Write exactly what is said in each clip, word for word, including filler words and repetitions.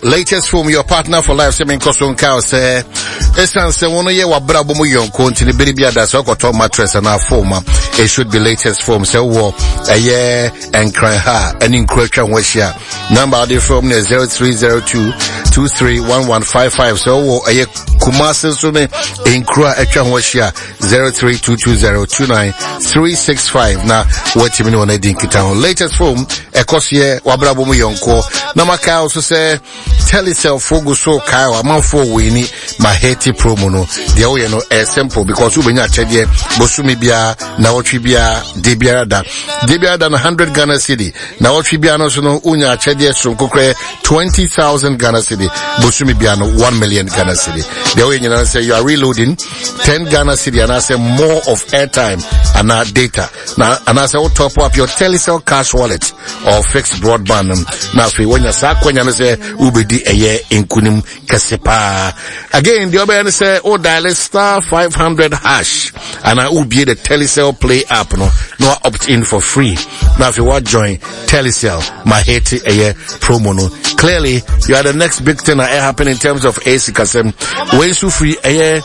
Latest Foam, your partner for life, Semin Koson Cow, say, Essence, one year, what brabo yon continue, baby, that's all got mattress and our foam. It should be Latest Foam, so, war, a year, and cry ha, and in Croatian Westia. Number of the foam is zero three zero two, two three one one five five, so, war, a year, Kumasa Sume, in Croatian Westia, zero three two two zero two nine three six five. Now, what you mean on a dinky town? Latest Foam, a cossier, wabrabo yonko. Namaka also say, Telecel Fogo so Kyle, a month for Winnie, my Haiti promo no. The way you know, a simple because we not chedia, Bosumi Bia, Naotribia, Debiada, Debiada than a hundred Ghana City. Naotribia no so no Unya chedia from Kokre, twenty thousand Ghana City, Bosumi Biano, one million Ghana City. The way you know, say you are reloading ten Ghana City and I say more of airtime and our data. Now, and I say, oh, top up your Telecel cash wallet or fixed broadband. Now, if you when you say, when you say, ubedi a year in kunim kasepa. Again, the other say, oh, dial star five hundred hash. And I will be the Telecel Play app, no, no opt in for free. Now, if you want to join Telecel, my Haiti a year promo, no. Clearly, you are the next big thing that happen in terms of A C Kasem. When you free a year,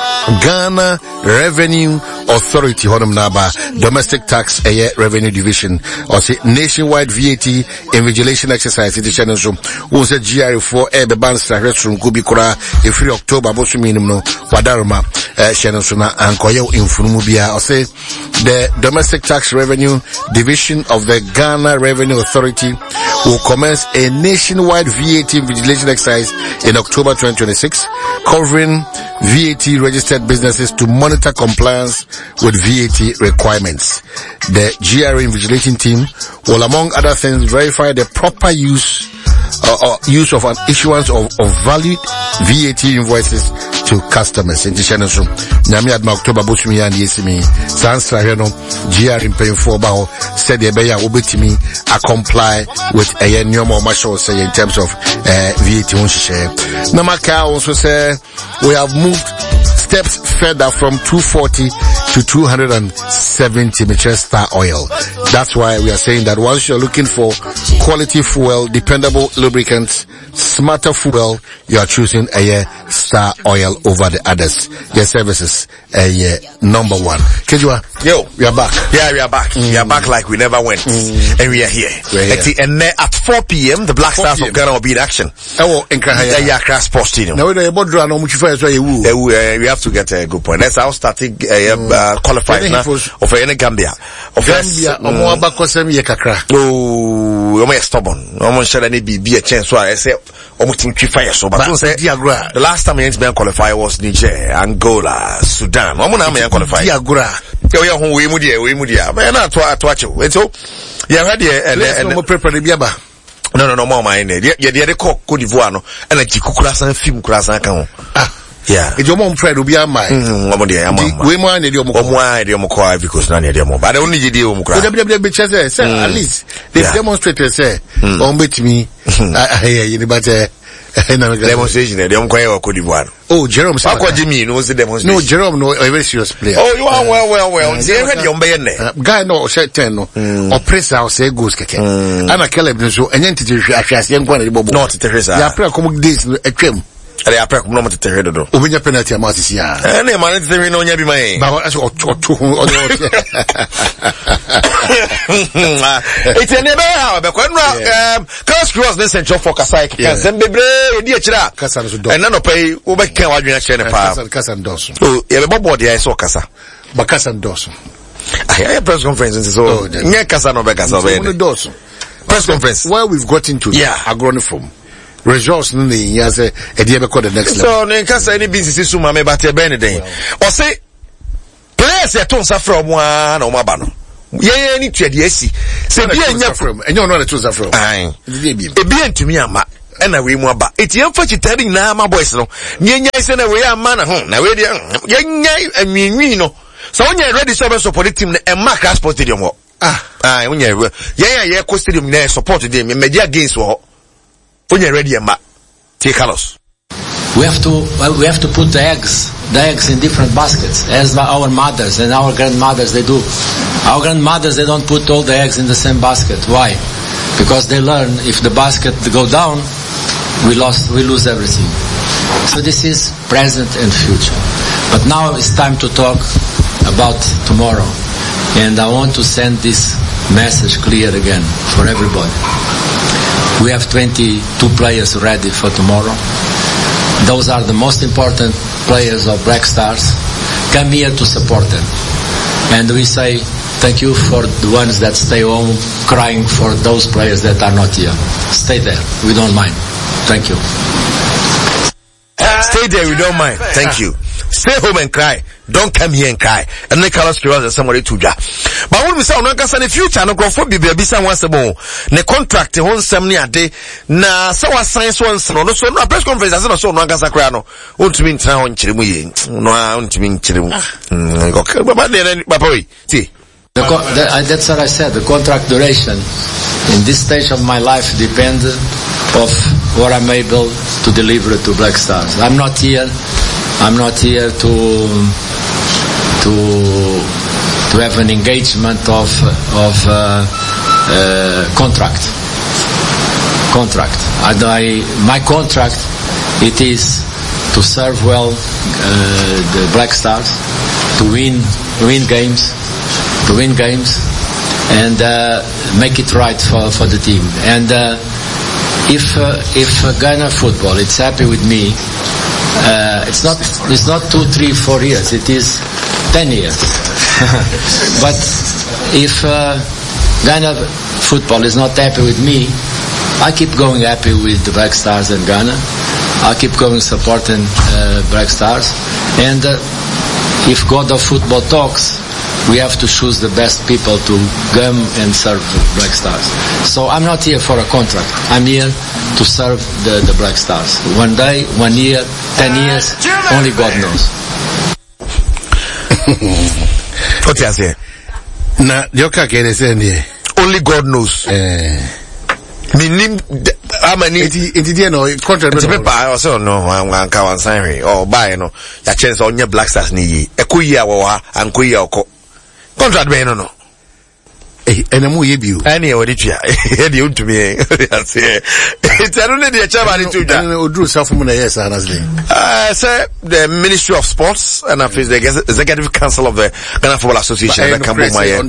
Ghana Revenue Authority honum naba domestic tax a revenue division or say nationwide V A T invigilation exercise in the channel so who say G R four air the ban restroom could be kura if free October bosu minimum no wadaruma uh channel so na ankoye infumubia or say the domestic tax revenue division of the Ghana Revenue Authority will commence a nationwide V A T invigilation exercise in October twenty twenty-six covering V A T registered businesses to monitor compliance with V A T requirements. The G R A invigilating team will, among other things, verify the proper use uh, or use of an issuance of, of valid V A T invoices to customers. In the channel, Nyami Adma October Bosumi and Yesimi, Sansra Reno, G R in paying for Bao said the Beya Ubitimi a comply with a normal marshal say in terms of uh, V A T. Namaka also say we have moved steps further from two forty to two hundred seventy Michelin Star oil. That's why we are saying that once you're looking for quality fuel, dependable lubricants, smarter fuel, you are choosing a year Star oil over the others. Your services a year number one. Kejua, yo, we are back. Yeah, we are back. Mm. We are back like we never went, mm. and we are here. We're here. And uh, at four p m, the Black Stars of Ghana will be in action. Oh, in Kahaya. The Accra Sports Stadium. Now we have to get a good point. That's how starting uh, mm. uh, qualified now of any Gambia. Of Gambia, Omo Abakosem Yekakra. Oh, Omo stubborn. Omo shall any be a chance. So I say, Omo team fire so. But the last time we qualified was Niger, Angola, Sudan. Omo na me qualified. Diagra. Yo yo we mudia we mudia. But na to to watch you. So yeah, had the and prepare the biaba. No no no more mind. Yeah yeah the Cote d'Ivoire no. And a jikukura san film kura san kan. Ah. Yeah. It's your mom friend will be a man. Mm, omo dia mama. We man dey omo. Omo dey omo kwa because na dey omo. But only dey omo kwa. We dey be say say at least the demonstrators say on bet me. Ah yeah, you but demonstration dey omo kwa Cote d'Ivoire. Oh, Jerome say. Akwa Jimmy no say demonstration. No, Jerome no a very serious player. Oh, you are well well well. They ready on be ne. Guy no shirt ten no. Oppressor say goes keke. Ana Caleb no so enye ntete hwe ahwase enko na dey bobo. Not Teresa. Ya pre come days atwam. They are prek no mate terre do. Obinya penalty amount is here. Eh na man terre no nya bi mai. Ba aso oto on It's a nebe ha be kwa no um Carlos Cross ne central for Kasai kan sem bebre edi akira. Kasa no so do. And no pay wo be kan wadwena kire ne pa. Kasa ndoso. Oh, ye be bobo dey so kasa. Ba kasa ndoso. Ah, ya press conference so. Nya kasa no be kasa be. Ndoso. Press conference. Where we've gotten to. Yeah. Agroniform. Results no dey yan say e dey be call the next level. So no kasa any business so ma me ba te be ne den. O say players e ton sa from wa na o ma ba no. Ye ye ni tuade asi. Se bi anya from. Enyo no na to sa from. Ai. E dey bi. E bi antumi ama. E na we mu aba. Eti emfa chitari na ama boys no. Nye nya se na we ama na ho. Na we dey ye nya anwinwi no. So when you ready to support the team e mark Sport Stadium ho. Ah. Ah, when you ye ye ye stadium na support them. Me media against ho. When you're ready, Emma, take Carlos. We have to well, we have to put the eggs, the eggs in different baskets, as our mothers and our grandmothers they do. Our grandmothers they don't put all the eggs in the same basket. Why? Because they learn if the basket go down, we lost, we lose everything. So this is present and future. But now it's time to talk about tomorrow. And I want to send this message clear again for everybody. We have twenty-two players ready for tomorrow. Those are the most important players of Black Stars. Come here to support them. And we say thank you for the ones that stay home crying for those players that are not here. Stay there. We don't mind. Thank you. Stay there, we don't mind. Thank you. Stay home and cry. Don't come here and cry. And then Carlos Quiroz and somebody to ja. But when we say on the future, no growth be be some once more. Ne contract on some near day. Na so was science once no so no press conference as no so no gasa kra no. Won't mean try on chirimu. No won't mean chirimu. Okay, but then papa we. See. The, the, uh, that's what I said. The contract duration in this stage of my life depends of what I'm able to deliver to Black Stars. I'm not here. I'm not here to to to have an engagement of of uh, uh, contract. Contract. I, I, my contract it is to serve well uh, the Black Stars, to win win games. to win games and uh, make it right for, for the team. And uh, if uh, if uh, Ghana football it's happy with me, uh, it's not it's not two, three, four years. It is ten years. But if uh, Ghana football is not happy with me, I keep going happy with the Black Stars and Ghana. I keep going supporting uh, Black Stars. And uh, if God of football talks, we have to choose the best people to come and serve Black Stars. So I'm not here for a contract. I'm here to serve the, the Black Stars. One day, one year, ten years, only God knows. What you say? Na yoka kere sende. Only God knows. Eh. Minim how many Iti iti dia no contract no. Paper I also no wan ka wan sign or buy no. Ya chance on your Black Stars ni yi. Ekoyi awo ha, ankoyi akọ. Contract be no no. Eh, enemu ye bio. Any odi tua. E dey untumi e. Say. It's only the chairman to that. Odru Safumu na yes honestly. Uh say the Ministry of Sports and of the Executive Council of the Ghana Football Association that can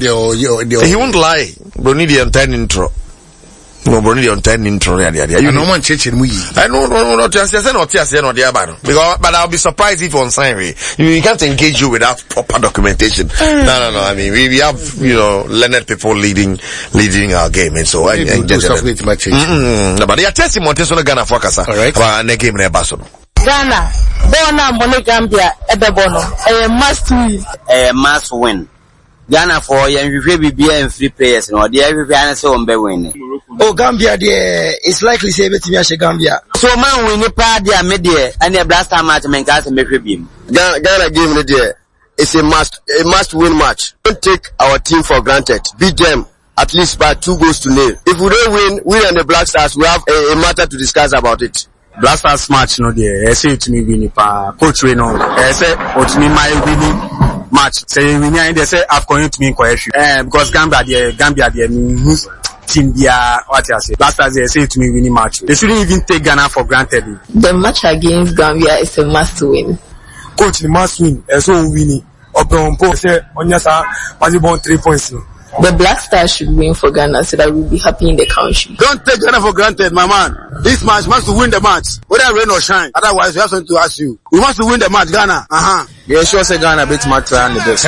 my. He won't lie. Bro need the ten intro. No, bro, need on ten intro. You know, man, church mu. I know, no, no, no. Just say no, just say no, dear man. Because, but I'll be surprised if on sign we can't engage you without proper documentation. No, no, no. I mean, we we have you know learned people leading leading our game, and so I just stuff with my church. But they are testing Monteso Ghana for Kasa. All right. About the game in Barcelona. Ghana, Bona, Mone Gambia, Ebebono, a must win. A must win. Ghana for you and be and free players no they every answer on be win. Oh Gambia there it's likely say betimi a Gambia. So man win pa there me there and the Black Star match men can say me hwe Ghana Ghana game there it's a must a must win match. Don't take our team for granted. Beat them at least by two goals to nil. If we don't win, we and the Black Stars we have a, a matter to discuss about it. Black Stars match no there. I say to me win pa coach we no. I say to me my winning match. Say we need they say I've going to me question. Eh because Gambia there Gambia there means team there what I say. Black Stars they say to me winning match. They shouldn't even take Ghana for granted. The match against Gambia is a must win. Coach the must win. Eh so winning. Open po say onyasa was born three points. The Black Stars should win for Ghana so that we'll be happy in the country. Don't take Ghana for granted, my man. This match must win the match, whether rain or shine. Otherwise, we have something to ask you. We must win the match, Ghana. Uh-huh. Yeah, sure say Ghana beat match and the best.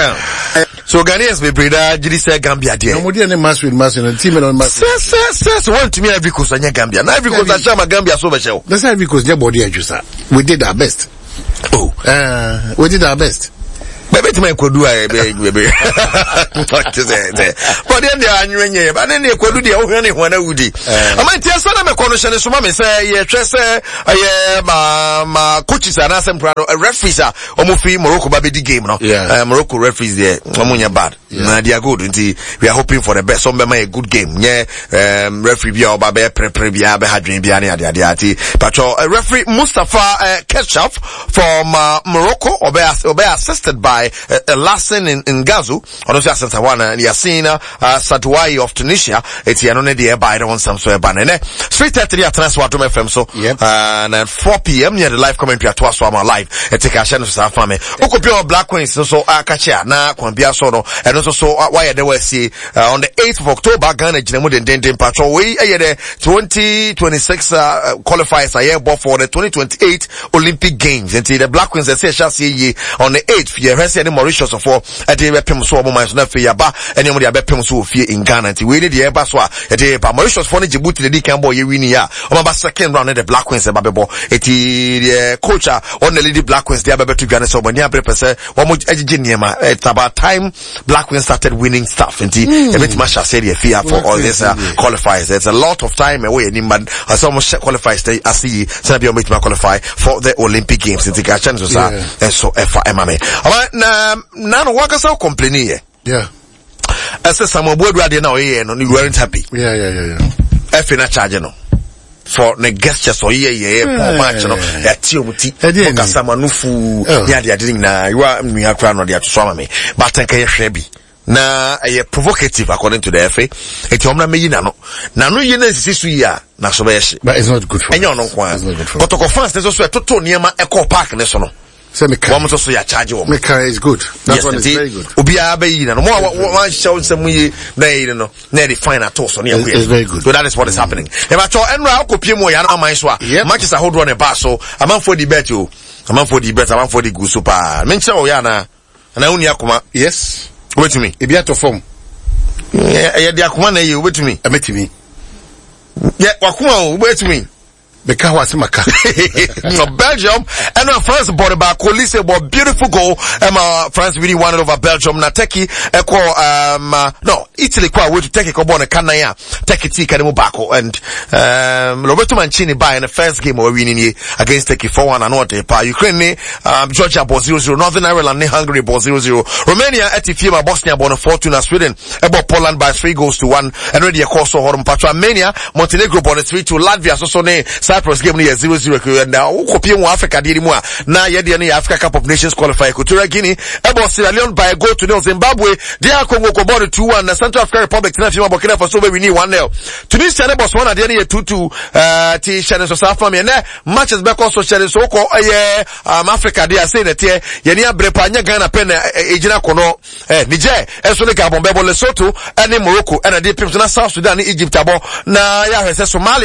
So Ghanaians be brother, Jiri say Gambia there. No more must win, must win. Team on must. Sir, sir, sir. So want to me every coast anya Gambia. Now every coast anya Gambia so much. That's not every coast. Your body ajusa. We did our best. Oh, uh, we did our best. Bebe to my kodu aye bebe. What to say? But then they are anwenye. But then they kodu dia ohwane hwana wudi. Ama ntia sana me kono shene so ma me say ye twe say aye ma ma coaches ana sem prado referees a omo fi Morocco ba be di game no. Uh, Morocco referees there omo nya bad. Na they are good. Nti we are hoping for the best. Some be a good game. Nye um, referee bia oba be pre pre bia be hadwen bia na ade ade ati. But uh, referee Mustafa uh, Ketchup from uh, Morocco obe obe assisted by by uh, uh, Lassen in, in Gazu, or also Asanta Wana, and Yassina, uh, Sadwai of Tunisia, it's Yanone de by the one some so banane. three thirty at Transwatum F M, so, yep. uh, and then four p.m. near the live commentary at Twaswama Live, and take a chance of family. Okopio Black Queens, so, so, Akacha, na, Kwambia Sono, and also so, uh, why they were see, uh, on the eighth of October, Ghana, Jinamud and Dendin Patrol, we, uh, the twenty twenty-six, uh, qualifiers, I have for the twenty twenty-eight Olympic Games, and the Black Queens, they say, shall see ye on the eighth, yeah, Resi and Mauritius of four, at the Pem so, my son, Yaba, and you have Pem so, fear in Ghana, and we need the Ebaswa, at the Mauritius for the Djibouti, the Cambo, Yewinia, or my second round at the Black Queens, and Babebo, at the coach, on the Lady Black Queens, they are better to Ghana, so when you have percent, one more Edginema, it's about time Black Queens started winning stuff, and the bit much I said, fear for all this, uh, qualifiers. There's a lot of time away, and man, as almost qualifies, I see, Sabio make my qualify for the Olympic Games, and the chances are, and so, F M M A. Alright, now, now, what is our complaining here? Yeah. As a some word radio now, here, and you weren't happy. Yeah, yeah, yeah, yeah. F in a charge, no. For the guests, so yeah, yeah, yeah, match, no. That Tiumuti, Kasamanufu, yeah, they are doing now. You are me a crown or the astronomy, but I can't shabby. Na a provocative according to the F A. It's omna me yinano. Na no yina sisu ya na so be. But it's not good for. Enyo no kwa. But to France there's also a total niema eco park ne so no. Say me car. One also ya charge wo. Me car is good. That yes, one is very good. Obi abe yina no. Mo one show some yi na yi no. Na the fine at all so near. It's very good. So that is what is happening. E ba cho enra akopie mo ya na man so a. Manchester hold on a bar so a man for the bet you. A man for the bet, a man for the good super. Mencha o ya na. Na uni akoma. Yes. Wait to me. If you have to form. Yeah, yeah, the akuma na you wait to me. I met me. Yeah, wakuma wait to me. Because what's my car? So Belgium and our France border back Colise about beautiful goal. Um, uh, France really won it over Belgium. Na Turkey, echo um, uh, no Italy kwa way to take a cobon kanaya. Turkey tea kanimu bako and um Roberto Mancini by in the first game we're winning against Turkey four one and what pa Ukraine um Georgia ball zero zero, Northern Ireland Hungary ball zero zero, Romania at Ifima Bosnia ball four two na Sweden about Poland by three goals to one and ready a course so Horum Patra Armenia Montenegro ball three to Latvia so so ne Cyprus game near zero zero and now Ukopia mu Africa di mu na ye de Africa Cup of Nations qualify Equatorial Guinea about Sierra Leone by a goal to nil Zimbabwe dia Congo ko ball two one na Central African Republic na Fima Burkina Faso we win one nil Tunisia ne boss one at the two two uh T Shannon so South Family na matches back also Shannon so ko eh um Africa dia say that ye ye ni abrepa nya Ghana pen ejina kono eh Niger eso ne Gabon be Lesotho and Morocco and the Pimps na South Sudan Egypt abo na ya hwese Somalia